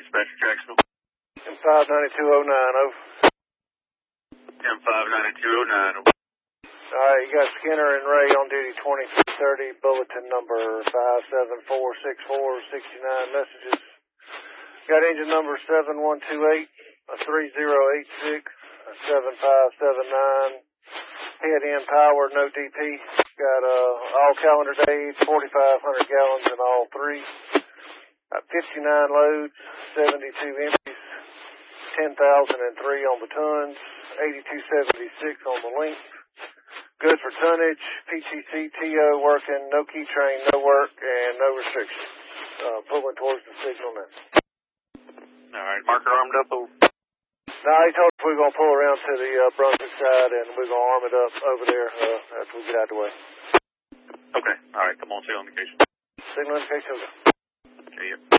Dispatcher Jacksonville. M59209, over. M59209. Alright, you got Skinner and Ray on duty 2330, bulletin number 5746469 messages. Got engine number 7128, a 3086, a 7579, head in power, no DP. Got all calendar days, 4,500 gallons in all three. Got 59 loads, 72 empties, 10,003 on the tons, 8276 on the length. Good for tonnage, PTC, TO working, no key train, no work, and no restrictions. Pulling towards the signal now. All right, marker armed up. No, he told us we're going to pull around to the Brunswick side, and we're going to arm it up over there after we get out of the way. Okay, all right, come on, signal indication. Signal indication, okay. Okay, yep.